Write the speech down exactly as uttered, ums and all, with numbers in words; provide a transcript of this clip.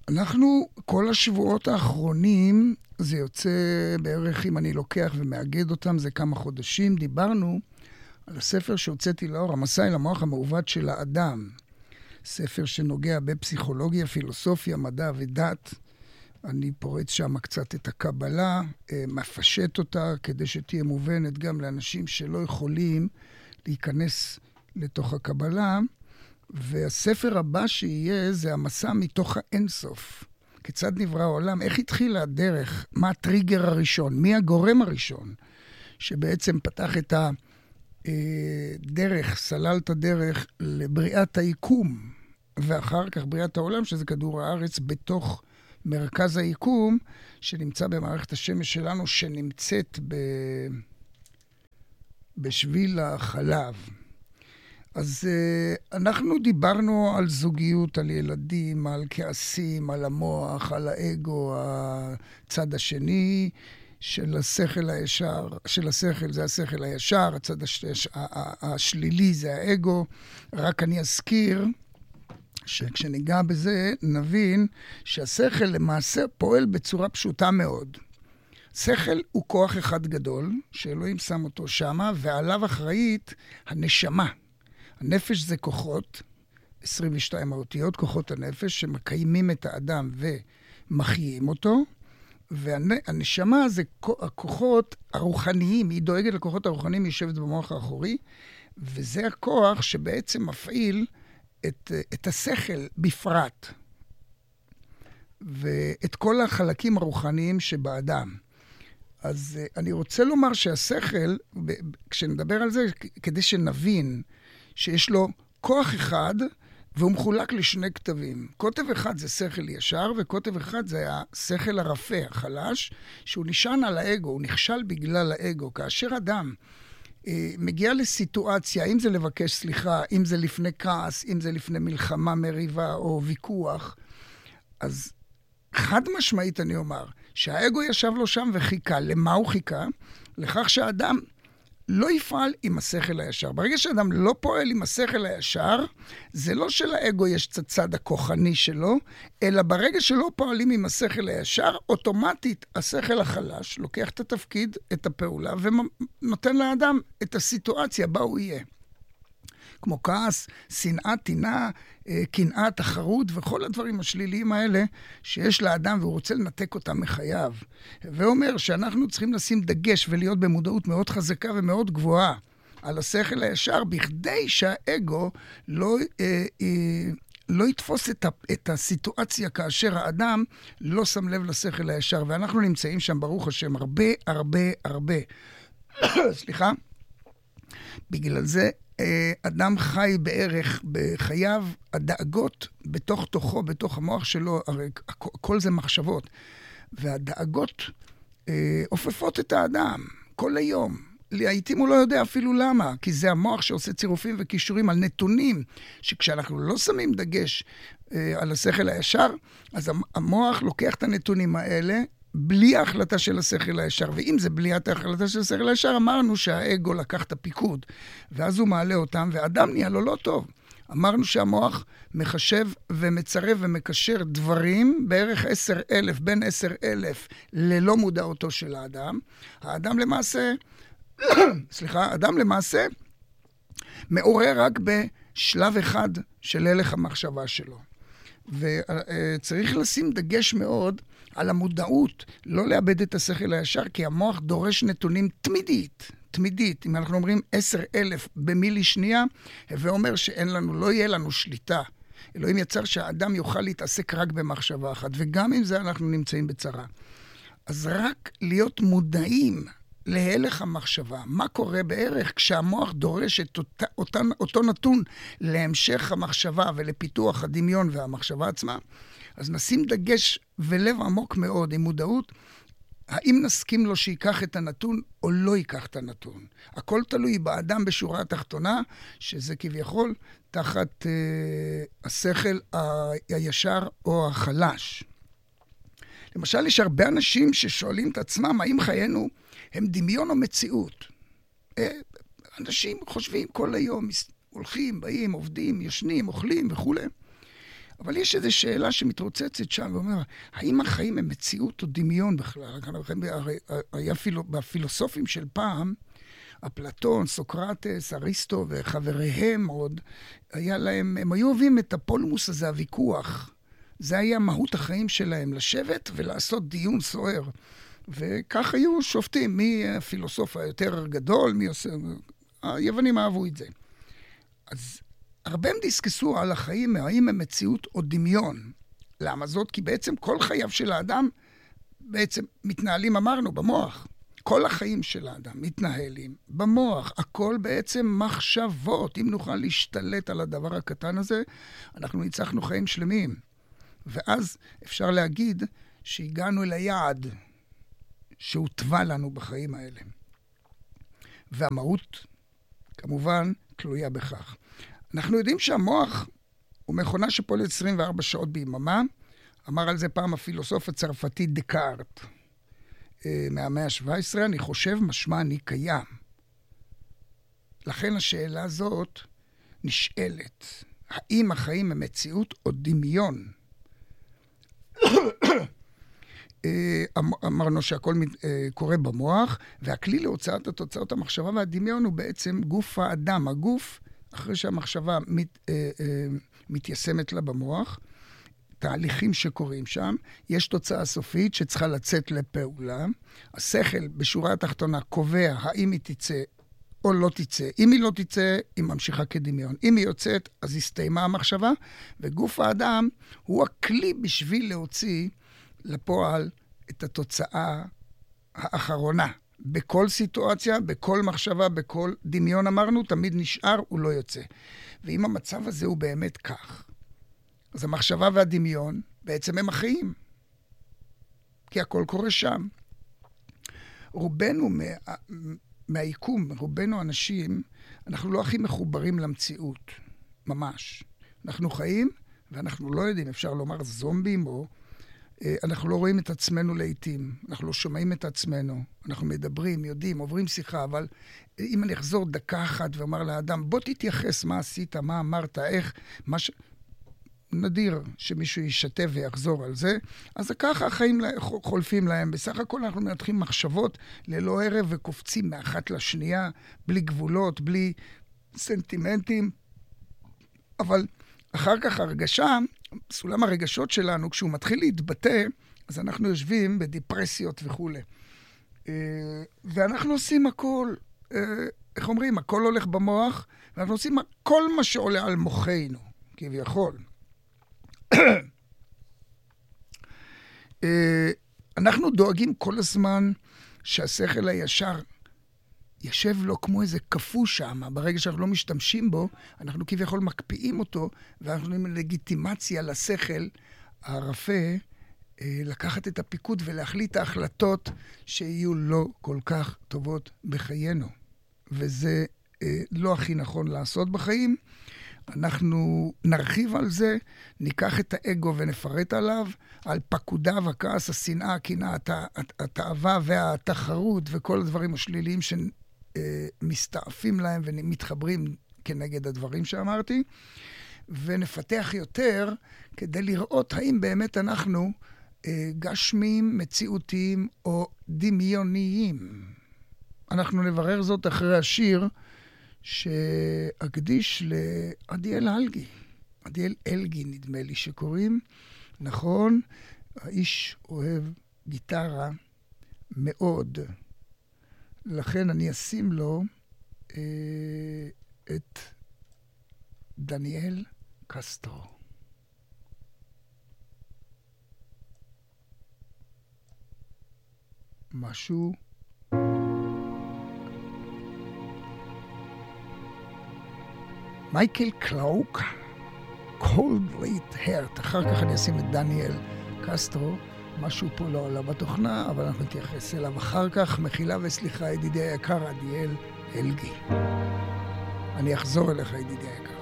אנחנו, כל השבועות האחרונים, זה יוצא בערך, אם אני לוקח ומאגד אותם, זה כמה חודשים, דיברנו על הספר שהוצאתי לאור, המסע אל המוח המעוות של האדם. ספר שנוגע בפסיכולוגיה, פילוסופיה, מדע ודת. אני פורץ שם קצת את הקבלה, מפשט אותה כדי שתהיה מובנת גם לאנשים שלא יכולים להיכנס לתוך הקבלה. והספר הבא שיהיה זה המסע מתוך האינסוף. כיצד נברא העולם, איך התחילה הדרך, מה הטריגר הראשון, מי הגורם הראשון, שבעצם פתח את הדרך, סלל את הדרך לבריאת היקום, ואחר כך בריאת העולם, שזה כדור הארץ, בתוך מרכז היקום, שנמצא במערכת השמש שלנו, שנמצאת ב... בשביל החלב. אז uh, אנחנו דיברנו על זוגיות, על ילדים, על כעסים, על המוח, על האגו, הצד השני של השכל הישר, של השכל זה השכל הישר, הצד הש... השלילי זה האגו. רק אני אזכיר שכשניגע בזה נבין שהשכל למעשה פועל בצורה פשוטה מאוד. שכל הוא כוח אחד גדול, שאלוהים שם אותו שמה, ועליו אחראית הנשמה. הנפש זה כוחות, עשרים ושתיים האותיות, כוחות הנפש, שמקיימים את האדם ומחיים אותו, והנשמה זה הכוחות הרוחניים, היא דואגת לכוחות הרוחניים, היא יושבת במוח האחורי, וזה הכוח שבעצם מפעיל את, את השכל בפרט, ואת כל החלקים הרוחניים שבאדם. אז אני רוצה לומר שהשכל, כשנדבר על זה, כדי שנבין שיש לו כוח אחד, והוא מחולק לשני כתבים. כותב אחד זה שכל ישר, וכותב אחד זה השכל הרפה, החלש, שהוא נשען על האגו, הוא נכשל בגלל האגו. כאשר אדם אה, מגיע לסיטואציה, אם זה לבקש סליחה, אם זה לפני כעס, אם זה לפני מלחמה, מריבה או ויכוח, אז חד משמעית אני אומר, שהאגו ישב לו שם וחיכה. למה הוא חיכה? לכך שהאדם לא יפעל עם השכל הישר. ברגע שאדם לא פועל עם השכל הישר, זה לא שלאגו יש את הצד הכוחני שלו, אלא ברגע שלא פועלים עם השכל הישר, אוטומטית השכל החלש לוקח את התפקיד, את הפעולה, ונותן לאדם את הסיטואציה בה הוא יהיה. כמו כעס, שנאה, טינה, קנאה, תחרות וכל הדברים השליליים האלה שיש לאדם והוא רוצה לנתק אותם מחייו. ואומר שאנחנו צריכים לשים דגש ולהיות במודעות מאוד חזקה ומאוד גבוהה על השכל הישר, בכדי שהאגו לא, אה, אה, לא יתפוס את, ה, את הסיטואציה כאשר האדם לא שם לב לשכל הישר. ואנחנו נמצאים שם, ברוך השם, הרבה, הרבה, הרבה. סליחה. בגלל זה, אדם חי בערך בחייו, הדאגות בתוך תוכו, בתוך המוח שלו, הרי כל זה מחשבות. והדאגות אה, עופפות את האדם כל היום. לעתים הוא לא יודע אפילו למה, כי זה המוח שעושה צירופים וקישורים על נתונים, שכשאנחנו לא שמים דגש אה, על השכל הישר, אז המוח לוקח את הנתונים האלה, בלי ההחלטה של השכל הישר, ואם זה בלי ההחלטה של השכל הישר, אמרנו שהאגו לקח את הפיקוד, ואז הוא מעלה אותם, ואדם נהיה לו לא טוב. אמרנו שהמוח מחשב ומצרב ומקשר דברים, בערך עשר אלף, בין עשר אלף ללא מודעותו של האדם. האדם למעשה, סליחה, האדם למעשה מעורר רק בשלב אחד של הלך המחשבה שלו. וצריך לשים דגש מאוד על המודעות, לא לאבד את השכל הישר, כי המוח דורש נתונים תמידית, תמידית. אם אנחנו אומרים עשר אלף במילי שנייה, ואומר שאין לנו, לא יהיה לנו שליטה. אלוהים יצר שהאדם יוכל להתעסק רק במחשבה אחת, וגם עם זה אנחנו נמצאים בצרה. אז רק להיות מודעים להלך המחשבה, מה קורה בערך כשהמוח דורש את אותה, אותן, אותו נתון להמשך המחשבה ולפיתוח הדמיון והמחשבה עצמה, אז נשים דגש ולב עמוק מאוד עם מודעות, האם נסכים לו שיקח את הנתון או לא ייקח את הנתון. הכל תלוי באדם בשורה התחתונה, שזה כביכול תחת אה, השכל הישר או החלש. למשל, יש הרבה אנשים ששואלים את עצמם, האם חיינו הם דמיון או מציאות? אנשים חושבים כל היום, הולכים, באים, עובדים, ישנים, אוכלים וכו'. אבל יש איזו שאלה שמתרוצצת שם, ואומר, האם החיים הם מציאות או דמיון בכלל? הרי היה בפילוסופים של פעם, אפלטון, סוקרטס, אריסטו וחבריהם עוד, היה להם, הם היו אוהבים את הפולמוס הזה, הוויכוח. זה היה מהות החיים שלהם, לשבת ולעשות דיון סוער. וכך היו שופטים, מי הפילוסוף היותר גדול, מי עושה... היוונים אהבו את זה. אז הרבה הם דיסקסו על החיים, האם הם מציאות או דמיון. למה זאת? כי בעצם כל חייו של האדם בעצם מתנהלים, אמרנו, במוח. כל החיים של האדם מתנהלים במוח. הכל בעצם מחשבות. אם נוכל להשתלט על הדבר הקטן הזה, אנחנו ניצחנו חיים שלמים. ואז אפשר להגיד שהגענו אל היעד שהוטבע לנו בחיים האלה. והמהות, כמובן, תלויה בכך. אנחנו יודעים שהמוח הוא מכונה שפועלת עשרים וארבע שעות ביממה. אמר על זה פעם הפילוסוף הצרפתי דקארט. מהמאה ה-שבע עשרה, אני חושב משמע אני קיים. לכן השאלה הזאת נשאלת. האם החיים הם מציאות או דמיון? אמרנו שהכל קורה במוח, והכלי להוצאת התוצאות המחשבה והדמיון הוא בעצם גוף האדם. הגוף, אחרי שהמחשבה מת, מתיישמת לה במוח, תהליכים שקורים שם, יש תוצאה סופית שצריכה לצאת לפעולה. השכל בשורה התחתונה קובע האם היא תצא או לא תצא. אם היא לא תצא, היא ממשיכה כדמיון. אם היא יוצאת, אז הסתיימה המחשבה, וגוף האדם הוא הכלי בשביל להוציא לפועל את התוצאה האחרונה. בכל סיטואציה, בכל מחשבה, בכל דמיון אמרנו, תמיד נשאר, הוא לא יוצא. ואם המצב הזה הוא באמת כך, אז המחשבה והדמיון בעצם הם החיים. כי הכל קורה שם. רובנו מה, מהיקום, רובנו אנשים, אנחנו לא הכי מחוברים למציאות. ממש. אנחנו חיים, ואנחנו לא יודעים, אפשר לומר זומבים, או אנחנו לא רואים את עצמנו לעתים. אנחנו לא שומעים את עצמנו. אנחנו מדברים, יודעים, עוברים שיחה, אבל אם אני אחזור דקה אחת ואומר לאדם, בוא תתייחס מה עשית, מה אמרת, איך, מה ש... נדיר שמישהו ישתף ויחזור על זה, אז ככה החיים חולפים להם. בסך הכל אנחנו מנתחים מחשבות ללא ערב וקופצים מאחת לשנייה, בלי גבולות, בלי סנטימנטים, אבל אחר כך הרגשה, סולם הרגשות שלנו, כשהוא מתחיל להתבטא, אז אנחנו יושבים בדיפרסיות וכו'. ואנחנו עושים הכל, איך אומרים, הכל הולך במוח, ואנחנו עושים כל מה שעולה על מוחנו, כביכול. אנחנו דואגים כל הזמן שהשכל הישר ישב לו כמו איזה כפו שם. ברגע שאנחנו לא משתמשים בו, אנחנו כביכול מקפיאים אותו, ואנחנו נותנים לגיטימציה לשכל הרפה לקחת את הפיקוד ולהחליט את ההחלטות שיהיו לא כל כך טובות בחיינו. וזה לא הכי נכון לעשות בחיים. אנחנו נרחיב על זה, ניקח את האגו ונפרט עליו, על פקודיו, הכעס, השנאה, הקנאה, התאווה והתחרות וכל הדברים השליליים שמסתעפים להם ומתחברים כנגד הדברים שאמרתי, ונפתח יותר כדי לראות האם באמת אנחנו גשמים, מציאותיים או דמיוניים. אנחנו נברר זאת אחרי השיר, שאקדיש לעדיאל אלגי. עדיאל אלגי נדמה לי שקוראים. נכון, האיש אוהב גיטרה מאוד. לכן אני אשים לו אה, את דניאל קסטרו. משהו מייקל קלאוק, Cold Late Heart. אחר כך אני אשים את דניאל קסטרו, משהו פה לא עולה בתוכנה, אבל אנחנו נתייחס אליו אחר כך. מחילה וסליחה, ידידי היקר, עדיאל אלגי. אני אחזור אליך, ידידי היקר.